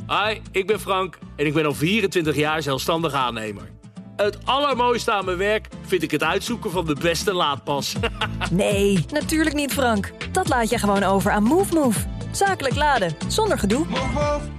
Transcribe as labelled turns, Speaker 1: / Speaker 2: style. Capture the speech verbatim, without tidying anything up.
Speaker 1: Hi, ik ben Frank en ik ben al vierentwintig jaar zelfstandig aannemer. Het allermooiste aan mijn werk vind ik het uitzoeken van de beste laadpas.
Speaker 2: Nee, natuurlijk niet, Frank. Dat laat je gewoon over aan MoveMove. Zakelijk laden, zonder gedoe.
Speaker 3: Move, move.